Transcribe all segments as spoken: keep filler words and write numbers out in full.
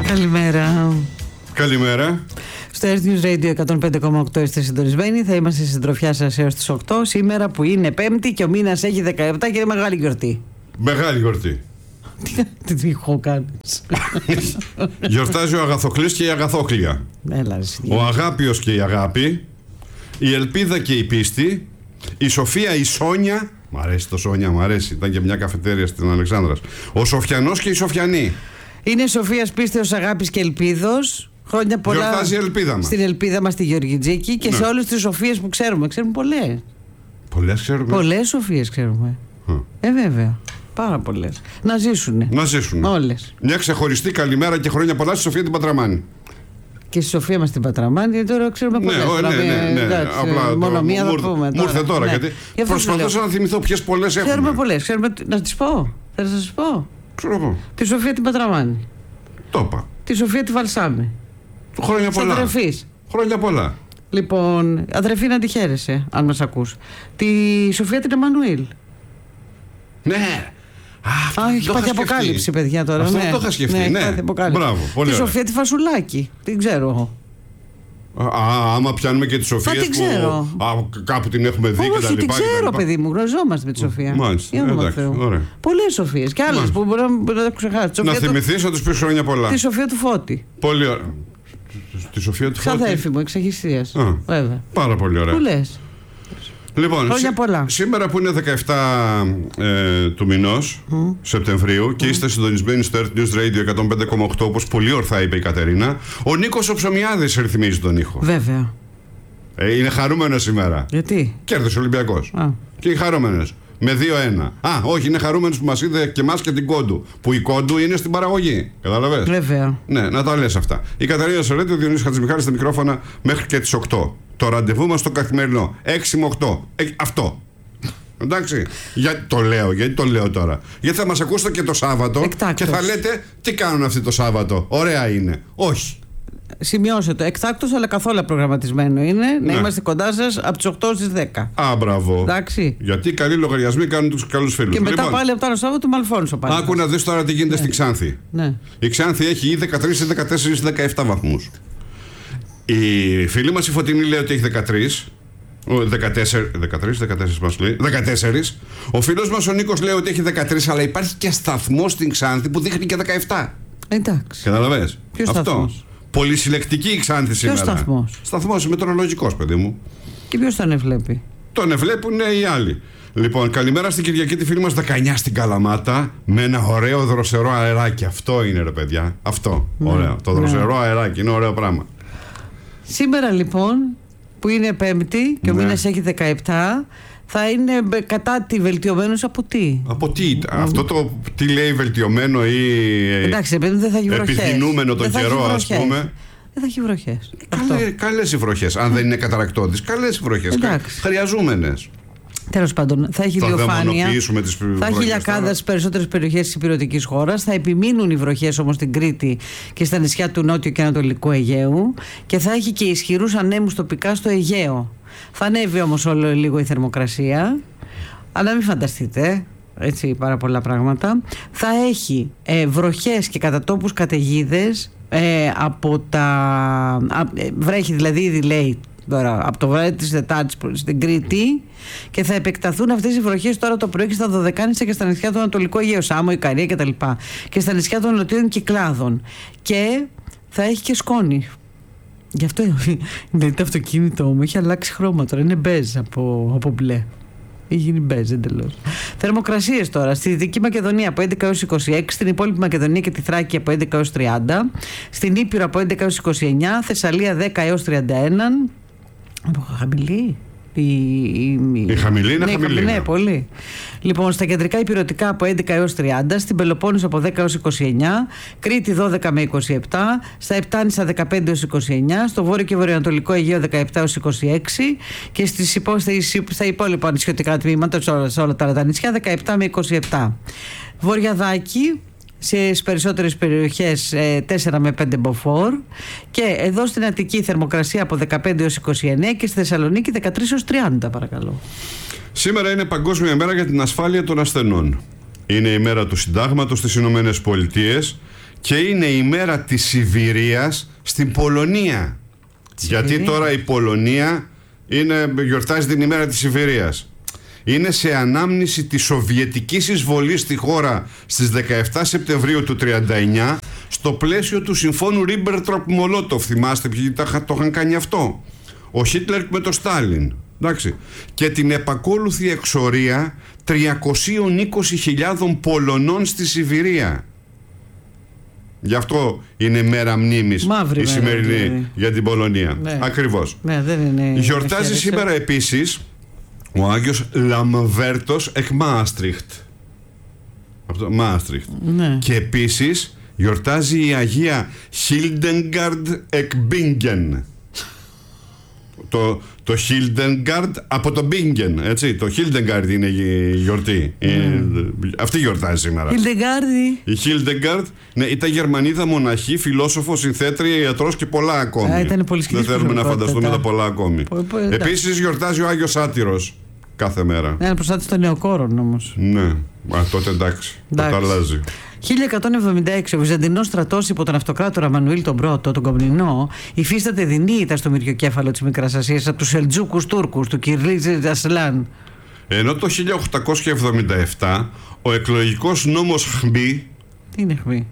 Καλημέρα. Καλημέρα. Στο Earth News Radio εκατόν πέντε κόμμα οκτώ είστε συντονισμένοι. Θα είμαστε στη συντροφιά σας έως τις οκτώ. Σήμερα που είναι Πέμπτη και ο μήνας έχει δεκαεπτά και είναι μεγάλη γιορτή. Μεγάλη γιορτή. Τι έχω κάνει. Γιορτάζει ο Αγαθοκλής και η Αγαθόκλια. Έλα, ο Αγάπιος και η Αγάπη. Η Ελπίδα και η Πίστη. Η Σοφία, η Σόνια. Μ' αρέσει το Σόνια, μ' αρέσει. Ήταν και μια καφετέρια στην Αλεξάνδρας. Ο Σοφιανός και η Σοφιανή. Είναι Σοφίας, Πίστεως, Αγάπης και Ελπίδος. Χρόνια πολλά. Γιορτάζει η Ελπίδα μας. Στην Ελπίδα μας τη Γεωργιτζίκη και ναι. σε όλες τις Σοφίες που ξέρουμε. Ξέρουμε πολλές. Πολλές ξέρουμε. Πολλές Σοφίες ξέρουμε. Mm. Ε, βέβαια. Πάρα πολλές. Να ζήσουνε. Να ζήσουνε. Όλες. Μια ξεχωριστή καλημέρα και χρόνια πολλά στη Σοφία την Πατραμάνη. Και στη Σοφία μας την Πατραμάνη, τώρα ξέρουμε πολλές. Ναι, ναι, ναι, ναι. Εντάξει, απλά μόνο μία θα πούμε. Μου ήρθε τώρα, ναι. γιατί προσπαθούσα να θυμηθώ ποιες πολλές έχουμε. Ξέρουμε πολλές. Ξέρουμε... Να τις πω. Θα σας πω. Ξέρω εγώ. Τη Σοφία την Πατραμάνη. Το είπα. Τη Σοφία τη Βαλσάμη. Χρόνια πολλά. Αδερφής. Χρόνια πολλά. Λοιπόν, αδερφή να τη χαίρεσαι, αν μας ακούς. Τη Σοφία την Εμμανουήλ. Ναι. Α, Α έχει πάθει αποκάλυψη, παιδιά τώρα. Αυτό ναι. το είχα σκεφτεί. Ναι, ναι. Μπράβο, πολύ τη ωραία. Σοφία τη Φασουλάκη. Την ξέρω εγώ. Α, άμα πιάνουμε και τη Σοφία που ξέρω. Α, κάπου την έχουμε δει. Όχι, και τα λοιπά, την ξέρω, και παιδί μου. Γνωριζόμαστε με τη Σοφία. Μάλιστα. Πολλές Σοφίες και άλλες που μπορεί να τα ξεχάσει. Να θυμηθείς να τους πεις χρόνια πολλά. Τη Σοφία του Φώτη. Πολύ ωραία. Τη Σοφία του Φώτη. Ξαδέρφη μου, εξαγιστίας. Βέβαια. Πάρα πολύ ωραία. Πολλές. Λοιπόν, χρόνια πολλά. Σήμερα που είναι δεκαεπτά ε, του μηνός mm. Σεπτεμβρίου mm. και είστε συντονισμένοι στο Earth News Radio εκατόν πέντε κόμμα οκτώ, όπως πολύ ορθά είπε η Κατερίνα, ο Νίκος ο Ψωμιάδης ρυθμίζει τον ήχο. Βέβαια. Ε, είναι χαρούμενος σήμερα. Γιατί? Κέρδισε ο Ολυμπιακός. Α. Και οι χαρούμενες. Με δύο ένα. Α, όχι, είναι χαρούμενος που μας είδε και εμάς και την Κόντου. Που η Κόντου είναι στην παραγωγή. Καταλαβες. Βέβαια. Ναι, να τα λες αυτά. Η Κατερίνα Σερέτη, ο Διονύσης Χατζημιχάλης στα μικρόφωνα μέχρι και τις οκτώ. Το ραντεβού μας στο καθημερινό. έξι με οκτώ. Ε, αυτό. Εντάξει. Για, το λέω, γιατί το λέω τώρα. Γιατί θα μας ακούσετε και το Σάββατο. Εκτάκτος. Και θα λέτε τι κάνουν αυτοί το Σάββατο. Ωραία είναι. Όχι. Σημειώστε το. Εκτάκτος, αλλά καθόλου προγραμματισμένο είναι ναι. να είμαστε κοντά σας από τις οκτώ στις δέκα. Α, μπράβο. Εντάξει. Γιατί οι καλοί λογαριασμοί κάνουν τους καλούς φίλους. Και μετά λοιπόν, πάλι από το άλλο Σάββατο με Αλφόνσο πάλι. Άκου να δεις τώρα τι γίνεται ναι. στην Ξάνθη. Ναι. Η Ξάνθη έχει ή δεκατρείς ή δεκατέσσερις ή δεκαεπτά βαθμούς. Η φίλη μας η Φωτεινή λέει ότι έχει δεκατρείς. δεκατέσσερις, δεκατρείς, δεκατέσσερις μας λέει. δεκατέσσερις. Ο φίλος μας ο Νίκος λέει ότι έχει δεκατρείς, αλλά υπάρχει και σταθμός στην Ξάνθη που δείχνει και δεκαεπτά. Εντάξει. Καταλαβες. Ποιος σταθμός? Πολυσυλλεκτική η Ξάνθη σήμερα. Ποιος σταθμός? Σταθμός μετεωρολογικός, παιδί μου. Και ποιος τον ευλέπει? Τον ευλέπουν οι άλλοι. Λοιπόν, καλημέρα στην Κυριακή τη φίλη μας δεκαεννιά στην Καλαμάτα με ένα ωραίο δροσερό αεράκι. Αυτό είναι ρε παιδιά. Αυτό. Ναι, ωραίο. Το δροσερό ναι. αεράκι είναι ωραίο πράγμα. Σήμερα λοιπόν που είναι Πέμπτη και ναι. ο μήνας έχει δεκαεπτά, θα είναι κατά τη βελτιωμένος από τι? Από τι? Mm. Αυτό το τι λέει βελτιωμένο ή εντάξει, παιδί, δεν θα έχει βροχές. Επιδεινούμενο τον καιρό, ας πούμε. Δεν θα έχει βροχές. Καλέ, καλές οι βροχές. Αν δεν είναι καταρακτώδεις, καλές οι βροχές. Χρειαζόμενες. Τέλος πάντων, θα έχει ηλιοφάνεια. Θα έχει λιακάδα στις περισσότερες περιοχές της ηπειρωτικής χώρας. Θα επιμείνουν οι βροχές όμως στην Κρήτη και στα νησιά του Νότιου και Ανατολικού Αιγαίου. Και θα έχει και ισχυρούς ανέμους τοπικά στο Αιγαίο. Θα ανέβει όμως όλο λίγο η θερμοκρασία. Αλλά μην φανταστείτε. Έτσι, πάρα πολλά πράγματα. Θα έχει ε, βροχές και κατά τόπους καταιγίδες ε, από τα. Α, ε, βρέχει δηλαδή ήδη λέει τώρα από το βράδυ της Τετάρτης στην Κρήτη και θα επεκταθούν αυτές οι βροχές τώρα το πρωί και στα Δωδεκάνησα και στα νησιά του Ανατολικού Αιγαίου, Σάμο, Ικαρία κτλ. Και στα νησιά των Νοτιών Κυκλάδων. Και θα έχει και σκόνη. Γι' αυτό δηλαδή, το αυτοκίνητό μου έχει αλλάξει χρώμα τώρα. Είναι μπέζ από, από μπλε. Έχει γίνει μπέζ εντελώς. Θερμοκρασίες τώρα. Στη Δυτική Μακεδονία από έντεκα έως είκοσι έξι, στην υπόλοιπη Μακεδονία και τη Θράκη από έντεκα έως τριάντα, στην Ήπειρο από έντεκα έως είκοσι εννιά, Θεσσαλία δέκα έως τριάντα ένα. Χαμηλή. Η, η, η χαμηλή είναι ναι, χαμηλή. Ναι, πολύ. Λοιπόν, στα κεντρικά υπηρετικά από έντεκα έως τριάντα, στην Πελοπόννησο από δέκα έως είκοσι εννιά, Κρήτη δώδεκα με είκοσι επτά, στα Επτάνησα δεκαπέντε έως είκοσι εννιά, στο βόρειο και βορειοανατολικό Αιγαίο δεκαεπτά έως είκοσι έξι και στις υπό, στα υπόλοιπα νησιωτικά τμήματα, σε όλα, σε όλα τα, τα νησιά δεκαεπτά με είκοσι επτά. Βορειαδάκι στις περισσότερες περιοχές τέσσερα με πέντε μποφόρ και εδώ στην Αττική θερμοκρασία από δεκαπέντε έως είκοσι εννέα και στη Θεσσαλονίκη δεκατρείς έως τριάντα παρακαλώ. Σήμερα είναι Παγκόσμια Μέρα για την Ασφάλεια των Ασθενών. Είναι η μέρα του Συντάγματος στις Ηνωμένες Πολιτείες και είναι η μέρα της Σιβηρίας στην Πολωνία. Σιβηρία. Γιατί τώρα η Πολωνία είναι, γιορτάζει την ημέρα της Σιβηρίας. Είναι σε ανάμνηση της σοβιετικής εισβολής στη χώρα στις δεκαεφτά Σεπτεμβρίου του τριάντα εννιά στο πλαίσιο του συμφώνου Ρίμπεντροπ-Μολότοφ. Θυμάστε ποιοι το είχαν κάνει αυτό? Ο Χίτλερ με το Στάλιν. Εντάξει. Και την επακόλουθη εξορία τριακόσιες είκοσι χιλιάδες Πολωνών στη Σιβηρία. Γι' αυτό είναι μέρα μνήμης Μαύρη η σημερινή μέρα, δηλαδή. Για την Πολωνία. Ναι. Ακριβώς. Ναι, δεν είναι. Γιορτάζει σήμερα επίσης ο Άγιος Λαμβέρτος εκ Μάστριχτ. Αυτό, Μάστριχτ. Ναι. Και επίσης γιορτάζει η Αγία Χίλντεγκαρντ εκ Μπίνγκεν. Το, το Hildegard από το Bingen, έτσι. Το Hildegard είναι η γιορτή. Mm. Ε, αυτή γιορτάζει σήμερα. Hildegard. Η Hildegard, ναι, ήταν Γερμανίδα μοναχή, φιλόσοφο, συνθέτρια, ιατρός και πολλά ακόμη. Α, ήταν πολύ Δεν θέλουμε να φανταστούμε τα πολλά ακόμη. Επίσης γιορτάζει ο Άγιος Άτυρος κάθε μέρα. Ναι, προστάτης των νεοκόρων όμως. Ναι, α, τότε εντάξει. Τότε αλλάζει. χίλια εκατόν εβδομήντα έξι ο Βυζαντινός στρατός υπό τον αυτοκράτορα Μανουήλ τον Πρώτο, τον Κομνηνό, υφίσταται δεινή ήττα στο μυριοκέφαλο της Μικράς Ασίας από τους Σελτζούκους Τούρκους, του Κυρλίζ Ασλάν. Ενώ το χίλια οκτακόσια εβδομήντα επτά ο εκλογικός νόμος Χμπί. Τι είναι Χμπί?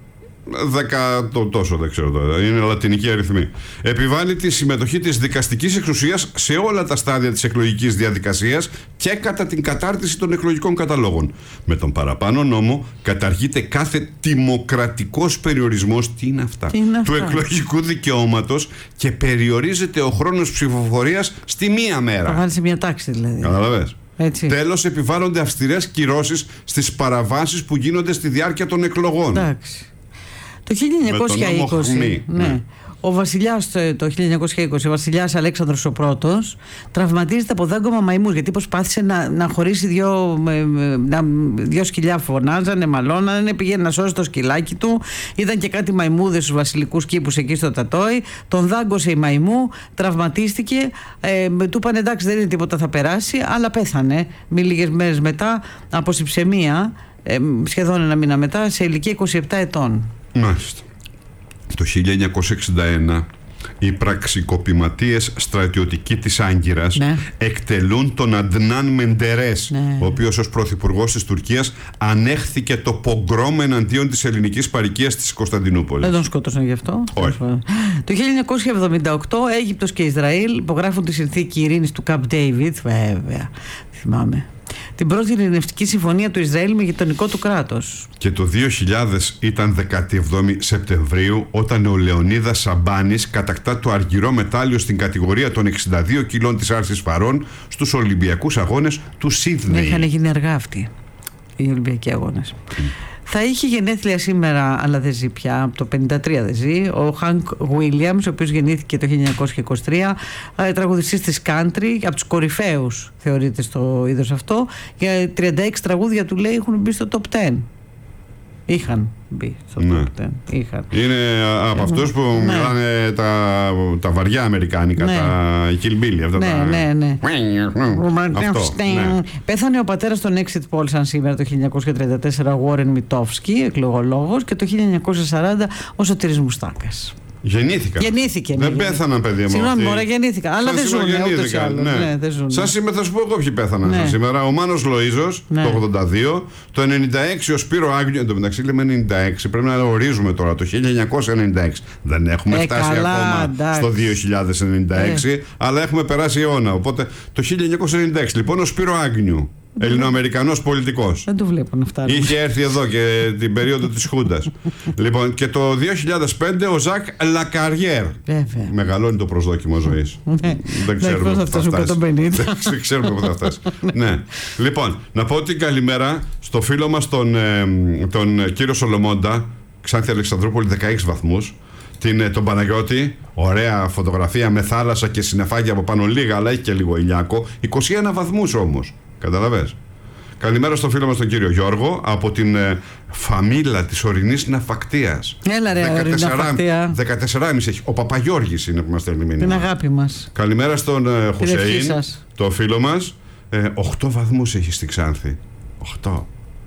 Δέκα, το, τόσο δεν ξέρω τώρα, είναι λατινική αριθμή. Επιβάλλει τη συμμετοχή της δικαστικής εξουσίας σε όλα τα στάδια της εκλογικής διαδικασίας και κατά την κατάρτιση των εκλογικών καταλόγων. Με τον παραπάνω νόμο καταργείται κάθε δημοκρατικός περιορισμός, τι είναι αυτά, τι είναι του αυτά? εκλογικού δικαιώματος και περιορίζεται ο χρόνος ψηφοφορίας στη μία μέρα. Θα βάλει σε μια τάξη δηλαδή. Καταλαβες. Έτσι. Τέλος, επιβάλλονται αυστηρές κυρώσεις στις παραβάσεις που γίνονται στη διάρκεια των εκλογών. Εντάξει. Το χίλια εννιακόσια είκοσι, ναι, ναι. Ο βασιλιάς, το χίλια εννιακόσια είκοσι, ο βασιλιάς Αλέξανδρος ο Πρώτος τραυματίζεται από δάγκωμα μαϊμούς, γιατί προσπάθησε να, να χωρίσει δυο, να, δυο σκυλιά, φωνάζανε, μαλώνανε, πήγαινε να σώσει το σκυλάκι του. Ήταν και κάτι μαϊμούδες στους βασιλικούς κήπους εκεί στο Τατόι. Τον δάγκωσε η μαϊμού, τραυματίστηκε. Ε, του είπαν εντάξει, δεν είναι τίποτα, θα περάσει, αλλά πέθανε λίγες μέρες μετά από συψαιμία, ε, σχεδόν ένα μήνα μετά, σε ηλικία είκοσι επτά ετών. Μάλιστα. Το χίλια εννιακόσια εξήντα ένα οι πραξικοπηματίες στρατιωτικοί της Άγκυρας, ναι, εκτελούν τον Αντνάν Μεντερές, ναι, ο οποίος ως πρωθυπουργός της Τουρκίας ανέχθηκε το πογκρόμ εναντίον της ελληνικής παροικίας της Κωνσταντινούπολης. Δεν τον σκότωσαν γι' αυτό. Όχι. Το χίλια εννιακόσια εβδομήντα οκτώ Αίγυπτος και Ισραήλ υπογράφουν τη συνθήκη ειρήνης του Καμπ Ντέιβιτ, βέβαια, θυμάμαι. Την πρώτη ειρηνευτική συμφωνία του Ισραήλ με γειτονικό του κράτος. Και το δύο χιλιάδες ήταν δεκαεπτά Σεπτεμβρίου όταν ο Λεωνίδας Σαμπάνης κατακτά το αργυρό μετάλλιο στην κατηγορία των εξήντα δύο κιλών της άρσης φαρών στους Ολυμπιακούς Αγώνες του Σίδνεϊ. Δεν είχαν γίνει αργά αυτοί οι Ολυμπιακοί Αγώνες. Mm. Θα είχε γενέθλια σήμερα, αλλά δεν ζει πια, από το πενήντα τρία δεν ζει, ο Χανκ Γουίλιαμς, ο οποίος γεννήθηκε το χίλια εννιακόσια είκοσι τρία, τραγουδιστής της country, από τους κορυφαίους θεωρείται στο είδος αυτό, για τριάντα έξι τραγούδια του λέει έχουν μπει στο top δέκα. Είχαν μπει στο ναι. top δέκα. Είχαν. Είναι από ε, αυτούς που ναι. μιλάνε τα, τα βαριά αμερικάνικα, ναι. τα Hillbilly. Αυτά ναι, τα... ναι, ναι. Αυτό, ναι. Πέθανε ο πατέρας των exit polls σαν σήμερα το χίλια εννιακόσια τριάντα τέσσερα, Warren Μιτόφσκι, εκλογολόγος, και το χίλια εννιακόσια σαράντα ο Σωτήρης Μουστάκας. Γεννήθηκαν. Γεννήθηκε. Δεν ναι. πέθαναν, παιδιά μου. Συγγνώμη, μωρέ, γεννήθηκαν. Αλλά δεν ζουν ούτως ή άλλως. Ναι, δεν ζουν. Σαν σήμερα θα σου πω εγώ ποιοι πέθαναν. Ναι. Σήμερα ο Μάνος Λοΐζος, ναι. το ογδόντα δύο, το ενενήντα έξι ο Σπύρο Άγνιο. Εν τω μεταξύ λέμε ενενήντα έξι, πρέπει να ορίζουμε τώρα το χίλια εννιακόσια ενενήντα έξι. Δεν έχουμε ε, φτάσει καλά, ακόμα εντάξει. στο δύο χιλιάδες ενενήντα έξι, ε. αλλά έχουμε περάσει αιώνα. Οπότε το χίλια εννιακόσια ενενήντα έξι, λοιπόν, ο Σπύρο Άγνιου. Ελληνοαμερικανός πολιτικός. Δεν το βλέπω να φτάνει. Είχε έρθει εδώ και την περίοδο της Χούντας. Λοιπόν, και το δύο χιλιάδες πέντε ο Ζακ Λακαριέρ. Βέβαια. Μεγαλώνει το προσδόκιμο ζωής. Δεν ξέρουμε πού θα φτάσει. Δεν ξέρουμε πού θα φτάσει. Ναι. Λοιπόν, να πω την καλημέρα στο φίλο μας τον, τον κύριο Σολομώντα, Ξάνθη Αλεξανδρούπολη, δεκαέξι βαθμούς. Την, τον Παναγιώτη, ωραία φωτογραφία με θάλασσα και συννεφάκια από πάνω, λίγα, αλλά έχει και λίγο ηλιάκο. είκοσι ένα βαθμούς όμως. Καταλαβες. Καλημέρα στο φίλο μας τον κύριο Γιώργο από την ε, φαμίλα της ορεινής ναυακτίας. Έλα ρε, ορεινή ναυακτία. δεκατέσσερα κόμμα πέντε έχει. Ο Παπαγιώργης είναι που μας στέλνει μήνυμα. Την αγάπη μας. Καλημέρα στον ε, Χουσέιν, το φίλο μας. Ε, οκτώ βαθμούς έχει στη Ξάνθη. οκτώ.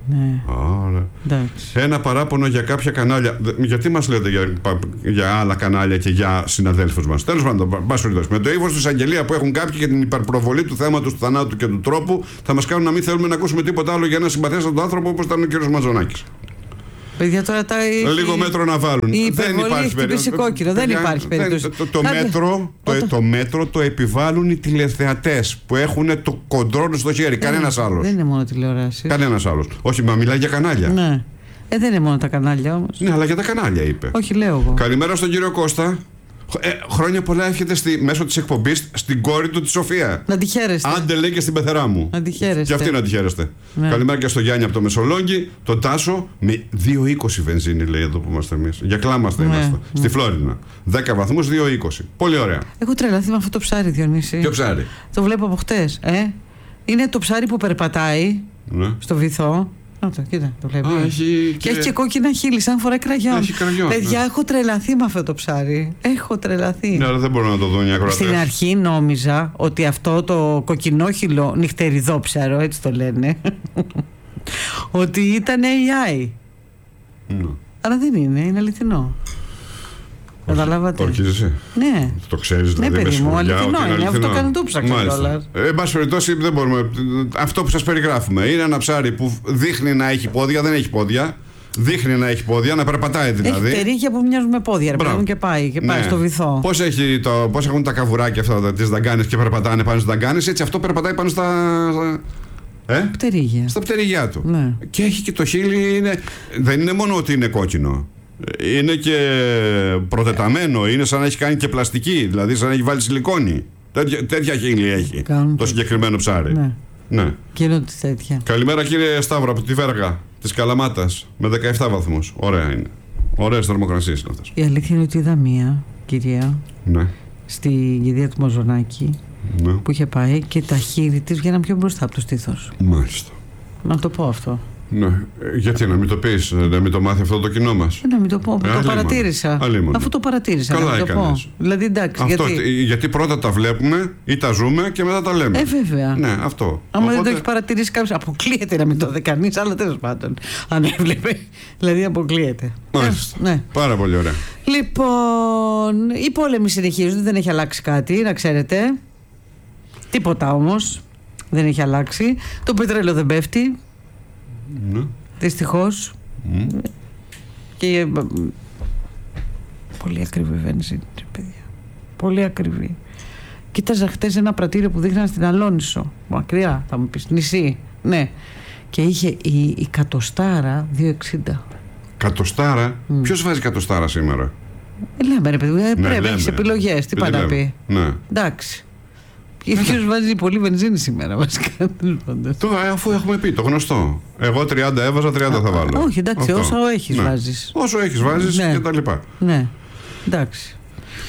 Ναι. Άρα. Ένα παράπονο για κάποια κανάλια. Γιατί μας λέτε για, για άλλα κανάλια και για συναδέλφους μας? Τέλος πάντων, με το ύφος του εισαγγελία που έχουν κάποιοι για την υπερπροβολή του θέματος του θανάτου και του τρόπου, θα μας κάνουν να μην θέλουμε να ακούσουμε τίποτα άλλο για ένα συμπαθέστατο άνθρωπο όπως ήταν ο κύριος Μαζονάκης. Παιδιά, τώρα τα... Λίγο μέτρο να βάλουν. Η δεν υπάρχει περίπτωση. Κόκκινο. Δεν υπάρχει περίπτωση. Το, το, μέτρο, το, το μέτρο το επιβάλλουν οι τηλεθεατές που έχουν το κοντρόλ στο χέρι. Κανένας άλλος. Δεν είναι μόνο τηλεοράση. Κανένας άλλος. Όχι, μα μιλάει για κανάλια. Ναι. Ε, δεν είναι μόνο τα κανάλια όμως. Ναι, αλλά για τα κανάλια είπε. Όχι, λέω εγώ. Καλημέρα στον κύριο Κώστα. Ε, χρόνια πολλά εύχεται στη, μέσω της εκπομπής στην κόρη του τη Σοφία. Να τη χαίρεστε. Άντε λέει και στην πεθερά μου. Να τη χαίρεστε. Και αυτή να τη χαίρεστε. Ναι. Καλημέρα και στο Γιάννη από το Μεσολόγγι. Τον Τάσο με δύο είκοσι βενζίνη λέει εδώ που είμαστε εμείς. Για κλάμαστε ναι, είμαστε. Ναι. Στη Φλόρινα. δέκα βαθμούς, δύο είκοσι. Πολύ ωραία. Έχω τρελαθεί με αυτό το ψάρι, Διονύση. Ποιο ψάρι? Το βλέπω από χτες. Ε? Είναι το ψάρι που περπατάει ναι. στο βυθό. Το, κοίτα, το βλέπει. Α, έχει και... και έχει και κόκκινα χείλη, σαν φοράει κραγιόν. Έχει κραγιόν. Παιδιά, ναι. έχω τρελαθεί με αυτό το ψάρι. Έχω τρελαθεί. Ναι, αλλά δεν μπορώ να το δω μια ακροατές. Στην αρχή νόμιζα ότι αυτό το κοκκινόχυλο νυχτεριδόψαρο, έτσι το λένε, ότι ήταν έι άι. Ναι. Αλλά δεν είναι, είναι αληθινό. Καταλάβατε. Το ορκίζεσαι. Ναι. Το ξέρεις δηλαδή. Ναι, παιδί μου, αληθινό είναι. Είναι αυτό κάνω το ψάξα κιόλας. Εν πάση περιπτώσει, δεν μπορούμε. Αυτό που σας περιγράφουμε είναι ένα ψάρι που δείχνει να έχει πόδια, δεν έχει πόδια. Δείχνει να έχει πόδια, να περπατάει δηλαδή. Έχει τερίγια που μοιάζουν με πόδια. Ρε, πράγμα, και πάει, και πάει ναι. στο βυθό. Πώς, έχει το, πώς έχουν τα καβουράκια αυτά τις δαγκάνες και περπατάνε πάνω στις δαγκάνες, έτσι αυτό περπατάει πάνω στα. Ε? Πτερίγια. Στα πτερίγια του. Ναι. Και έχει και το χείλι. Είναι, δεν είναι μόνο ότι είναι κόκκινο. Είναι και προτεταμένο. Είναι σαν να έχει κάνει και πλαστική. Δηλαδή σαν να έχει βάλει σιλικόνη. Τέτοια, τέτοια χείλη έχει. Κάνουν το συγκεκριμένο ψάρι. Ναι. Ναι. Γίνονται τέτοια. Καλημέρα κύριε Σταύρο από τη Βέργα της Καλαμάτας. Με δεκαεπτά βαθμούς. Ωραία είναι. Ωραίες θερμοκρασίες είναι αυτές. Η αλήθεια είναι ότι είδα μία κυρία. Ναι. Στην κηδεία του Μαζονάκη. Ναι. Που είχε πάει και τα χείλη της βγαίναν πιο μπροστά από το στήθος. Μάλιστα. Να το πω αυτό. Ναι. Γιατί να μην το πεις, να μην το μάθει αυτό το κοινό μας. Να μην το πω, ε, το παρατήρησα. Αλίμονο. Αφού το παρατήρησα. Καλά να το πω. Δηλαδή εντάξει. Αυτό, γιατί... γιατί πρώτα τα βλέπουμε ή τα ζούμε και μετά τα λέμε. Ε, βέβαια. Ναι, αυτό. Άμα Οπότε... δεν το έχει παρατηρήσει κάποιος, αποκλείεται να μην το δει κανείς, αλλά τέλος πάντων. Αν έβλεπε, δηλαδή αποκλείεται. Μάλιστα. Ε, ναι. Πάρα πολύ ωραία. Λοιπόν, οι πόλεμοι συνεχίζονται, δεν έχει αλλάξει κάτι, να ξέρετε. Τίποτα όμως δεν έχει αλλάξει. Το πετρέλαιο δεν πέφτει. Ναι. Δυστυχώς. Mm. Και πολύ ακριβή βενζίνη, παιδιά. Πολύ ακριβή. Κοίταζα χτες ένα πρατήριο που δείχναν στην Αλόνισο. Μακριά, θα μου πεις, νησί. Ναι. Και είχε η, η κατοστάρα δύο εξήντα. Κατοστάρα? Mm. Ποιος βάζει κατοστάρα σήμερα? Λέμε ρε παιδί, ναι, πρέπει να έχεις επιλογές. Τι πάει να πει. Ναι. Εντάξει. Ποιος βάζει πολύ βενζίνη σήμερα βασικά. Τώρα αφού έχουμε πει το γνωστό. Εγώ τριάντα έβαζα, τριάντα θα βάλω. Όχι εντάξει, αυτό. Όσο έχεις ναι. βάζεις. Όσο έχεις βάζεις ναι. και τα λοιπά. Ναι, εντάξει.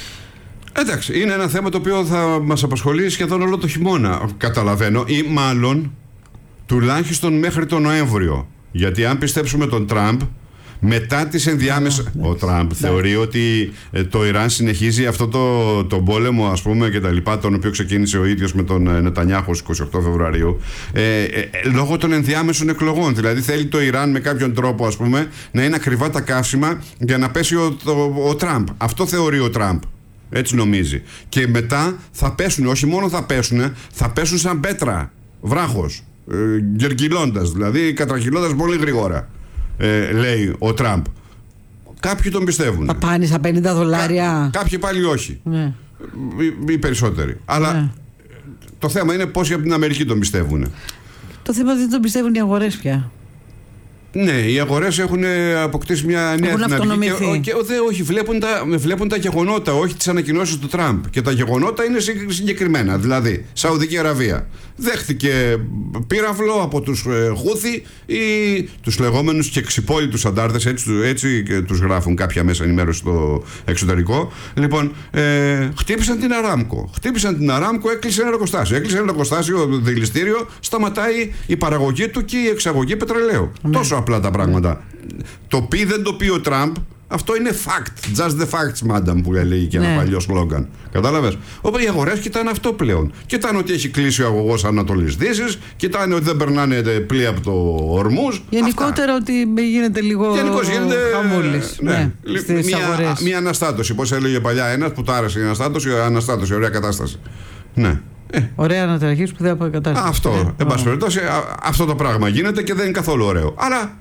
Εντάξει, είναι ένα θέμα το οποίο θα μας απασχολεί σχεδόν όλο το χειμώνα. Καταλαβαίνω, ή μάλλον τουλάχιστον μέχρι τον Νοέμβριο. Γιατί αν πιστέψουμε τον Τραμπ, μετά τις ενδιάμεσες... Yeah, ο Τραμπ yeah. θεωρεί ότι ε, το Ιράν συνεχίζει αυτό το, το πόλεμο, ας πούμε, και τα λοιπά, τον οποίο ξεκίνησε ο ίδιος με τον Νετανιάχου στις είκοσι οκτώ Φεβρουαρίου, ε, ε, ε, λόγω των ενδιάμεσων εκλογών. Δηλαδή θέλει το Ιράν με κάποιον τρόπο, ας πούμε, να είναι ακριβά τα καύσιμα για να πέσει ο, το, ο Τραμπ. Αυτό θεωρεί ο Τραμπ. Έτσι νομίζει. Και μετά θα πέσουν, όχι μόνο θα πέσουν, θα πέσουν σαν πέτρα, βράχος, ε, γεργυλώντας, δηλαδή κατρακυλώντας πολύ γρήγορα. Ε, λέει ο Τραμπ. Κάποιοι τον πιστεύουν. Θα πάνε στα πενήντα δολάρια. Κά, κάποιοι πάλι όχι. Ναι. Οι, οι περισσότεροι. Αλλά ναι. το θέμα είναι πόσοι από την Αμερική τον πιστεύουν. Το θέμα δεν τον πιστεύουν οι αγορές πια. Ναι, οι αγορές έχουν αποκτήσει μια νέα δυναμική. Και, και, και, όχι, βλέπουν τα, βλέπουν τα γεγονότα, όχι τις ανακοινώσεις του Τραμπ. Και τα γεγονότα είναι συγκεκριμένα. Δηλαδή, Σαουδική Αραβία δέχτηκε πύραυλο από τους ε, Χούθι ή τους λεγόμενους και ξυπόλοιτους αντάρτες, έτσι, έτσι τους γράφουν κάποια μέσα ενημέρωση στο εξωτερικό. Λοιπόν, ε, χτύπησαν την Αράμκο. Χτύπησαν την Αράμκο, έκλεισε ένα εργοστάσιο. Έκλεισε ένα εργοστάσιο, δηληστήριο, σταματάει η παραγωγή του και η εξαγωγή πετρελαίου. Ναι. Τόσο απλά τα πράγματα. Ναι. Το πει δεν το πει ο Τραμπ, Αυτό είναι fact. Just the facts, madam, που έλεγε και ένα ναι. παλιό σλόγγαν. Κατάλαβες. Οπότε οι αγορές κοιτάνε αυτό πλέον. Κοιτάνε ότι έχει κλείσει ο αγωγός Ανατολής Δύσης, κοιτάνε ότι δεν περνάνε πλοία από το Ορμούζ. Γενικότερα ότι γίνεται λίγο χαμούλης. Ναι. Ναι. Μια, μια αναστάτωση. Πώς έλεγε παλιά ένας που τ' άρεσε η αναστάτωση, αναστάτωση, ωραία κατάσταση. Ναι. Ε. Ωραία αναταραχή, σπουδαία αποκατάσταση. Αυτό. Ε, εν πάση περιπτώσει, αυτό το πράγμα γίνεται και δεν είναι καθόλου ωραίο. Άρα.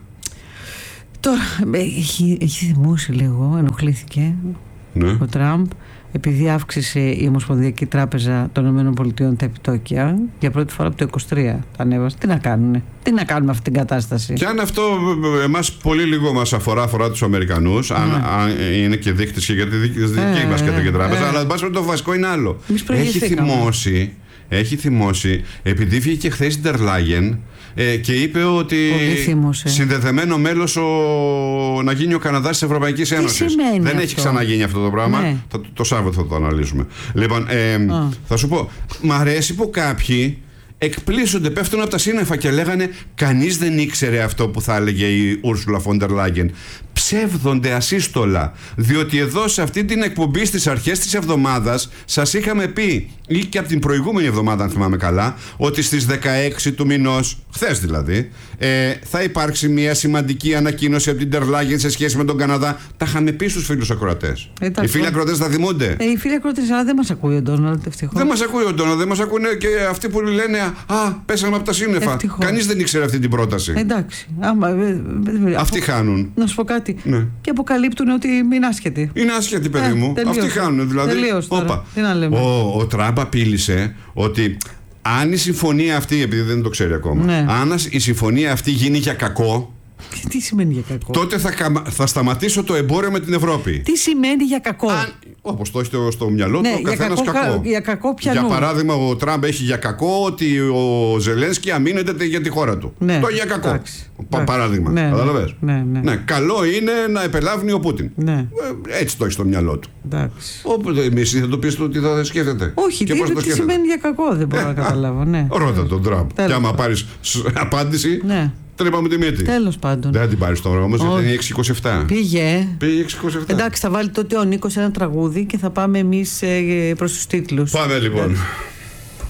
Τώρα, έχει, έχει θυμώσει λίγο, ενοχλήθηκε ναι. ο Τραμπ, επειδή αύξησε η Ομοσπονδιακή Τράπεζα των ΗΠΑ τα επιτόκια για πρώτη φορά από το είκοσι τρία. Τα ανέβασε. Τι να κάνουνε, τι να κάνουμε αυτή την κατάσταση. Και αν αυτό εμάς πολύ λίγο μας αφορά, αφορά τους Αμερικανούς, αν, ναι. αν είναι και δείκτης και για τη δική ε, μας κεντρική τράπεζα, ε, αλλά εν πάση περιπτώσει το βασικό είναι άλλο. Έχει θυμώσει, έχει θυμώσει, επειδή βγήκε χθες η Ντερ Λάγεν, Ε, και είπε ότι συνδεδεμένο μέλος ο... να γίνει ο Καναδάς της Ευρωπαϊκής Ένωσης. Δεν αυτό? Έχει ξαναγίνει αυτό το πράγμα. Ναι. Το, το Σάββατο θα το αναλύσουμε. Λοιπόν, ε, θα σου πω, μ' αρέσει που κάποιοι εκπλήσονται, πέφτουν από τα σύννεφα και λέγανε κανείς δεν ήξερε αυτό που θα έλεγε η Ούρσουλα φον ντερ Λάγεν. Ψεύδονται ασύστολα, διότι εδώ σε αυτή την εκπομπή στις αρχές της εβδομάδας σας είχαμε πει, ή και από την προηγούμενη εβδομάδα αν θυμάμαι καλά, ότι στις δεκαέξι του μηνός, χθες δηλαδή, ε, θα υπάρξει μια σημαντική ανακοίνωση από την Ντερ Λάγεν σε σχέση με τον Καναδά. Τα είχαμε πει στους φίλους ακροατές. Ε, οι φίλοι ακροατές θα θυμούνται. Ε, οι φίλοι ακροατές, αλλά δεν μας ακούει ο Ντόναλντ, ευτυχώς. Δεν μας ακούει ο Ντόναλντ, δεν μας ακούνε και αυτοί που λένε α, πέσαμε από τα σύννεφα. Κανείς δεν ήξερε αυτή την πρόταση. Εντάξει. Άμα, ε, ε, ε, αυτοί χάνουν. Να σου πω κάτι. Ναι. Και αποκαλύπτουν ότι είναι άσχετοι. Είναι άσχετοι, παιδί ε, μου. Τελείως. Αυτοί χάνουν. Δηλαδή, όπα. Τι να λέμε. Ο, ο Τραμπ απείλησε ότι αν η συμφωνία αυτή, επειδή δεν το ξέρει ακόμα, ναι. αν η συμφωνία αυτή γίνει για κακό. Τι σημαίνει για κακό? Τότε θα, θα σταματήσω το εμπόριο με την Ευρώπη. Τι σημαίνει για κακό? Όπως το έχει στο, στο μυαλό ναι, του ο καθένας κακό. κακό. Για, κακό για παράδειγμα, ο Τραμπ έχει για κακό ότι ο Ζελένσκι αμήνεται για τη χώρα του. Ναι, το για κακό. Εντάξει, Πα, παράδειγμα. Ναι, καταλαβες. Ναι, ναι. Ναι, καλό είναι να επελάβνει ο Πούτιν. Ναι. Έτσι το έχει στο μυαλό του. Οπότε εμείς θα το πεις ότι θα σκέφτεται. Όχι, τι, τι, τι σημαίνει για κακό, δεν μπορώ να καταλάβω. Ναι. Ρώτα τον Τραμπ. Και άμα πάρεις απάντηση. Τρέπαμε τη μύτη. Τέλος πάντων. Δεν θα την πάρει τώρα όμως, γιατί είναι έξι είκοσι επτά. Πήγε. Πήγε έξι είκοσι επτά. Εντάξει, θα βάλει τότε ο Νίκος ένα τραγούδι και θα πάμε εμείς προς τους τίτλους. Πάμε λοιπόν.